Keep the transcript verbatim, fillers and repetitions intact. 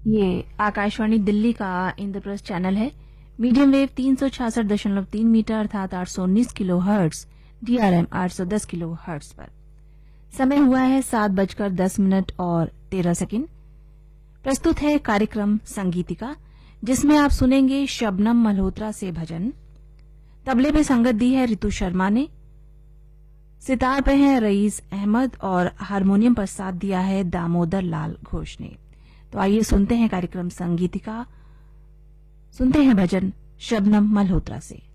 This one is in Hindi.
ये आकाशवाणी दिल्ली का इंद्रप्रस्थ चैनल है। मीडियम वेव तीन सौ छियासठ दशमलव तीन मीटर अर्थात आठ सौ उन्नीस किलो हर्ट्ज, डीआरएम आठ सौ दस किलो हर्ट्ज पर। समय हुआ है सात बजकर दस मिनट और तेरह सेकंड। प्रस्तुत है कार्यक्रम संगीतिका, जिसमें आप सुनेंगे शबनम मल्होत्रा से भजन। तबले पे संगत दी है ऋतु शर्मा ने, सितार पे है रईस अहमद और हारमोनियम पर साथ दिया है दामोदर लाल घोष ने। तो आइए सुनते हैं कार्यक्रम संगीतिका, सुनते हैं भजन शबनम मल्होत्रा से।